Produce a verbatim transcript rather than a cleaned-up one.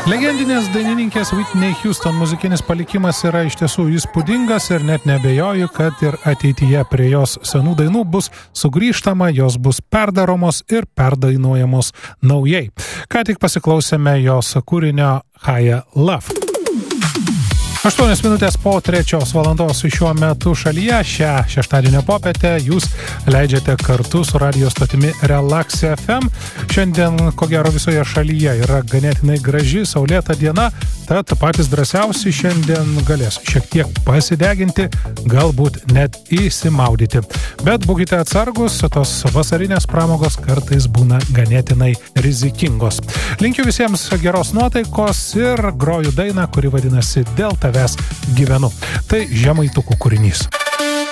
Legendinės dainininkės Whitney Houston muzikinis palikimas yra iš tiesų įspūdingas ir net nebejoju, kad ir ateityje prie jos senų dainų bus sugrįžtama, jos bus perdaromos ir perdainuojamos naujai. Ką tik pasiklausėme jos kūrinio Higher Love. aštuonios minutės po trečios valandos šiuo metu šalyje. Šią šeštadienio popietę jūs leidžiate kartu su radio stotimi Relax F M. Šiandien, ko gero, visoje šalyje yra ganėtinai graži, saulėta diena, tad patys drąsiausi šiandien galės šiek tiek pasideginti, galbūt net įsimaudyti. Bet būkite atsargus, tos vasarinės pramogos kartais būna ganėtinai rizikingos. Linkiu visiems geros nuotaikos ir groju dainą, kuri vadinasi Dėl tavęs gyvenu. Tai Žemaitukų kūrinys.